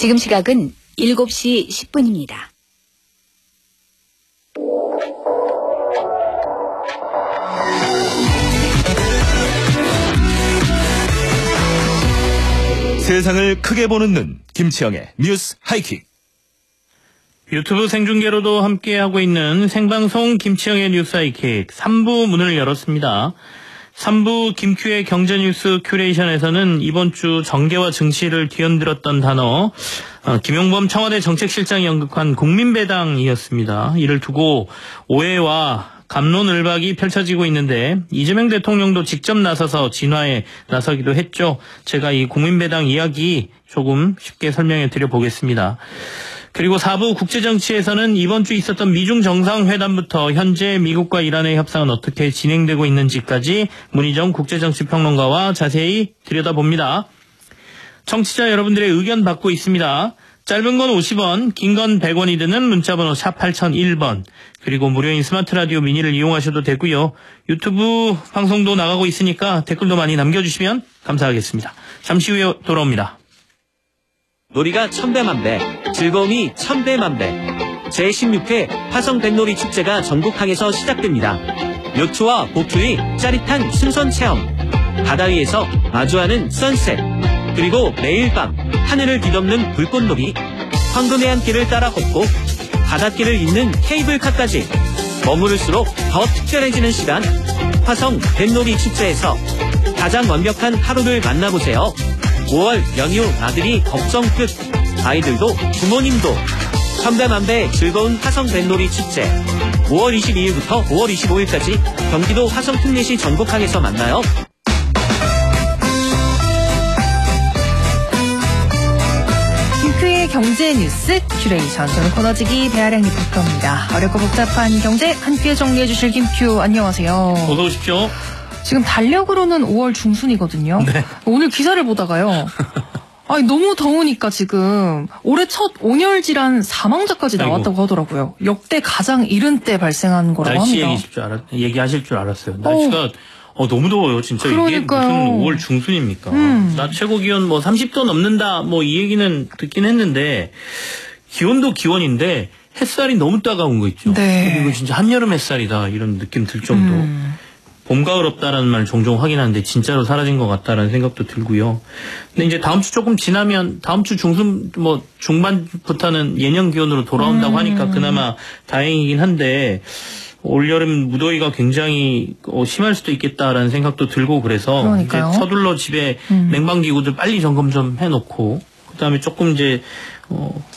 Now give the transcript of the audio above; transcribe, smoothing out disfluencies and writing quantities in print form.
지금 시각은 7시 10분입니다. 세상을 크게 보는 눈, 김치영의 뉴스 하이킥. 유튜브 생중계로도 함께하고 있는 생방송 김치영의 뉴스 하이킥 3부 문을 열었습니다. 3부 김큐의 경제뉴스 큐레이션에서는 이번 주 정계와 증시를 뒤흔들었던 단어, 김용범 청와대 정책실장이 언급한 국민배당이었습니다. 이를 두고 오해와 갑론을박이 펼쳐지고 있는데 이재명 대통령도 직접 나서서 진화에 나서기도 했죠. 제가 이 국민배당 이야기 조금 쉽게 설명해 드려보겠습니다. 그리고 4부 국제정치에서는 이번 주 있었던 미중 정상회담부터 현재 미국과 이란의 협상은 어떻게 진행되고 있는지까지 문희정 국제정치평론가와 자세히 들여다봅니다. 청취자 여러분들의 의견 받고 있습니다. 짧은 건 50원, 긴 건 100원이 드는 문자번호 샵 8001번, 그리고 무료인 스마트 라디오 미니를 이용하셔도 되고요. 유튜브 방송도 나가고 있으니까 댓글도 많이 남겨주시면 감사하겠습니다. 잠시 후에 돌아옵니다. 놀이가 천배만배, 즐거움이 천배만배. 제16회 화성 뱃놀이 축제가 전국항에서 시작됩니다. 요트와 보트의 짜릿한 승선 체험, 바다 위에서 마주하는 선셋, 그리고 매일 밤 하늘을 뒤덮는 불꽃놀이, 황금의 한길을 따라 걷고 바닷길을 잇는 케이블카까지 머무를수록 더 특별해지는 시간. 화성 뱃놀이 축제에서 가장 완벽한 하루를 만나보세요. 5월 연휴 나들이 걱정 끝. 아이들도 부모님도 천배만배 즐거운 화성 뱃놀이 축제. 5월 22일부터 5월 25일까지 경기도 화성 특례시 전국항에서 만나요. 김큐의 경제 뉴스 큐레이션, 저는 코너지기 배아량 리포터입니다. 어렵고 복잡한 경제 한 큐에 정리해 주실 김큐, 안녕하세요. 어서 오십시오. 지금 달력으로는 5월 중순이거든요. 네. 오늘 기사를 보다가요. 아니, 너무 더우니까 지금 올해 첫 온열 질환 사망자까지 나왔다고 하더라고요. 역대 가장 이른 때 발생한 거라고 날씨 합니다. 얘기하실 줄 알았어요. 날씨가 너무 더워요, 진짜. 그러니까요. 이게 무슨 5월 중순입니까? 낮 최고 기온 30도 넘는다, 이 얘기는 듣긴 했는데, 기온도 기온인데, 햇살이 너무 따가운 거 있죠. 네. 이거 진짜 한여름 햇살이다, 이런 느낌 들 정도. 봄, 가을 없다라는 말 종종 확인하는데 진짜로 사라진 것 같다라는 생각도 들고요. 근데 이제 다음 주 조금 지나면 다음 주 중순 중반부터는 예년 기온으로 돌아온다고 하니까 그나마 다행이긴 한데 올여름 무더위가 굉장히 심할 수도 있겠다라는 생각도 들고 그래서 이제 서둘러 집에 냉방기구들 빨리 점검 좀 해놓고 그다음에 조금 이제